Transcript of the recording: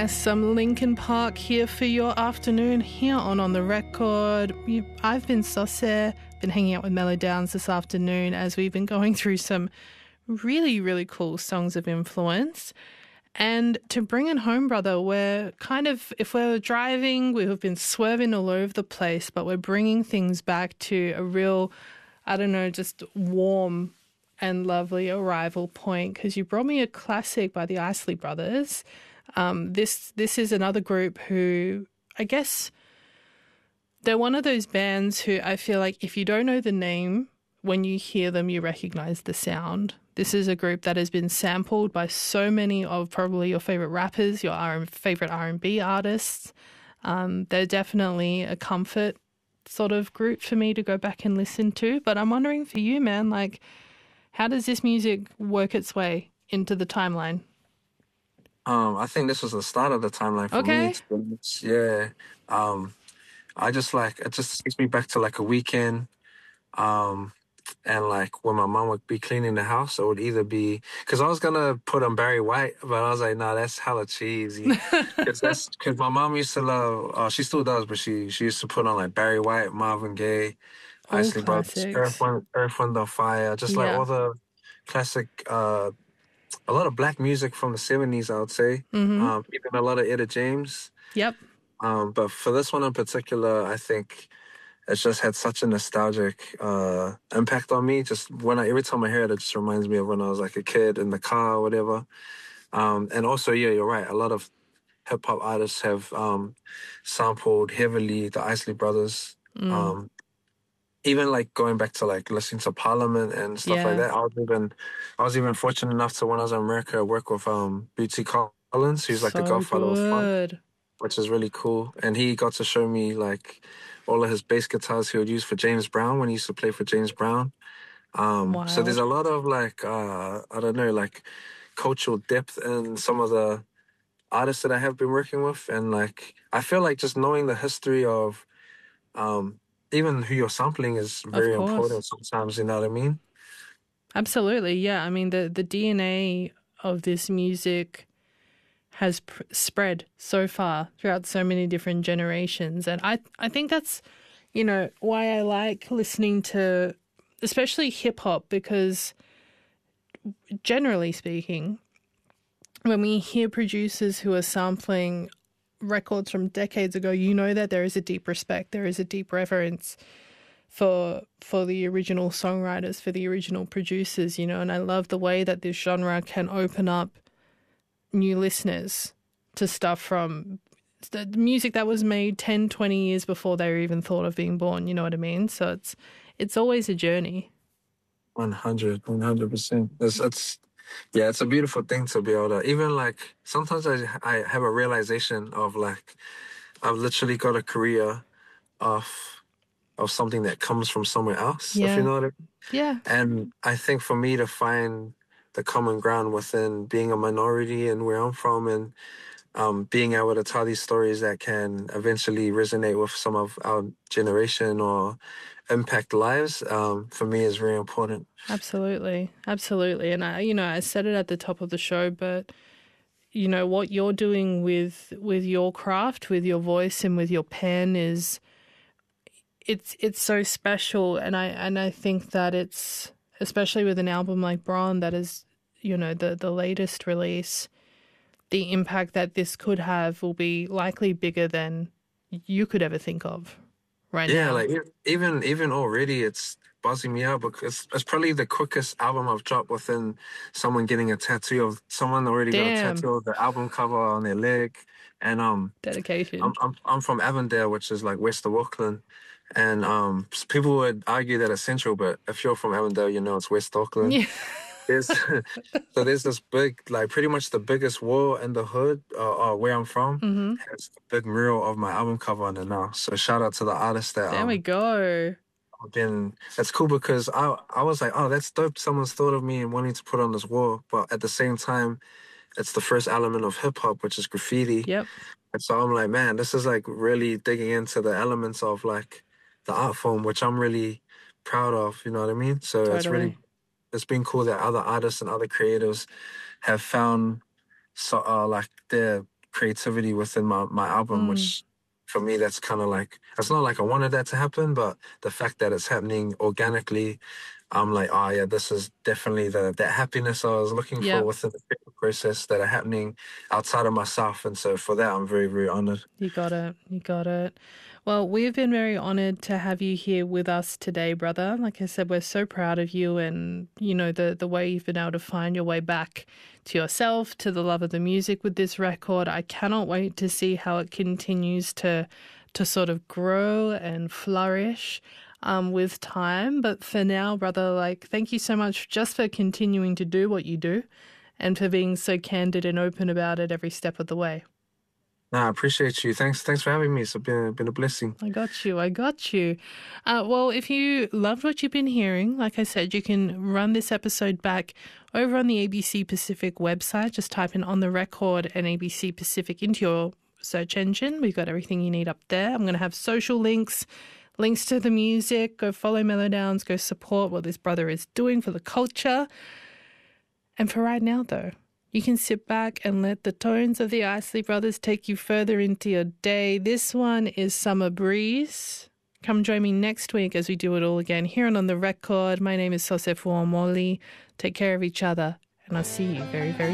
Some Linkin Park here for your afternoon here on The Record. I've been Sauce, been hanging out with Mellow Downs this afternoon as we've been going through some really, really cool songs of influence. And to bring it home, brother, we're kind of, if we're driving, we've been swerving all over the place, but we're bringing things back to a real, I don't know, just warm and lovely arrival point, because you brought me a classic by the Isley Brothers. This is another group who, I guess, they're one of those bands who I feel like if you don't know the name, when you hear them, you recognize the sound. This is a group that has been sampled by so many of probably your favorite rappers, your favorite R&B artists. They're definitely a comfort sort of group for me to go back and listen to. But I'm wondering for you, man, like, how does this music work its way into the timeline? I think this was the start of the timeline for me. To be honest. Yeah. I just it just takes me back to like a weekend. And like when my mom would be cleaning the house, it would either be, because I was gonna put on Barry White, but I was like, nah, that's hella cheesy. Because my mom used to love, she still does, but she used to put on like Barry White, Marvin Gaye, Isley Brothers, Earth, Wind, Fire, just like all the classic, a lot of black music from the 70s, I would say. Mm-hmm. Even a lot of Etta James. Yep. But for this one in particular, I think it's just had such a nostalgic impact on me. Just every time I hear it, it just reminds me of when I was like a kid in the car or whatever. And also, yeah, you're right. A lot of hip hop artists have sampled heavily the Isley Brothers. Even like going back to like listening to Parliament and stuff like that. I was even fortunate enough to, when I was in America, work with Bootsy Collins, who's like the godfather of funk, which is really cool. And he got to show me like all of his bass guitars he would use for James Brown when he used to play for James Brown. So there's a lot of like, I don't know, like cultural depth in some of the artists that I have been working with. And like, I feel like just knowing the history of even who you're sampling is very important sometimes, you know what I mean? Absolutely, yeah. I mean, the DNA of this music has spread so far throughout so many different generations. And I think that's, you know, why I like listening to especially hip-hop, because generally speaking, when we hear producers who are sampling records from decades ago, you know that there is a deep respect, there is a deep reverence for the original songwriters, for the original producers, you know, and I love the way that this genre can open up new listeners to stuff from the music that was made 10, 20 years before they were even thought of being born, you know what I mean? So it's always a journey. 100%. It's a beautiful thing to be able to, even like, sometimes I have a realization of like, I've literally got a career of something that comes from somewhere else, if you know what I mean. Yeah. And I think for me to find the common ground within being a minority and where I'm from, and being able to tell these stories that can eventually resonate with some of our generation or impact lives, for me is very important. Absolutely. And I said it at the top of the show, but you know what you're doing with your craft, with your voice and with your pen is it's so special, and I think that it's, especially with an album like Bron that is, you know, the latest release, the impact that this could have will be likely bigger than you could ever think of now. Yeah, like even already it's buzzing me out because it's probably the quickest album I've dropped within someone getting a tattoo of someone already got a tattoo of the album cover on their leg. And dedication. I'm from Avondale, which is like west of Auckland. And people would argue that it's central, but if you're from Avondale, you know it's West Auckland. Yeah. So there's this big, like pretty much the biggest wall in the hood, where I'm from, has a big mural of my album cover on it now. So shout out to the artist that. There we go. That's cool because I was like, oh, that's dope. Someone's thought of me and wanting to put on this wall, but at the same time, it's the first element of hip hop, which is graffiti. Yep. And so I'm like, man, this is like really digging into the elements of like the art form, which I'm really proud of, you know what I mean? So Totally. it's been cool that other artists and other creators have found like their creativity within my album, which for me, that's kind of like, it's not like I wanted that to happen, but the fact that it's happening organically, I'm like, oh yeah, this is definitely that happiness I was looking for Yep. within the creative process that are happening outside of myself. And so for that, I'm very, very honored. You got it. You got it. Well, we've been very honored to have you here with us today, brother. Like I said, we're so proud of you and, you know, the way you've been able to find your way back to yourself, to the love of the music with this record. I cannot wait to see how it continues to sort of grow and flourish with time. But for now, brother, like, thank you so much just for continuing to do what you do and for being so candid and open about it every step of the way. Nah, I appreciate you. Thanks for having me. It's been a blessing. I got you. Well, if you loved what you've been hearing, like I said, you can run this episode back over on the ABC Pacific website. Just type in On The Record and ABC Pacific into your search engine. We've got everything you need up there. I'm going to have social links to the music. Go follow Mellowdowns. Go support what this brother is doing for the culture. And for right now, though, you can sit back and let the tones of the Isley Brothers take you further into your day. This one is Summer Breeze. Come join me next week as we do it all again here on The Record. My name is Sose Fuamoli. Take care of each other, and I'll see you very, very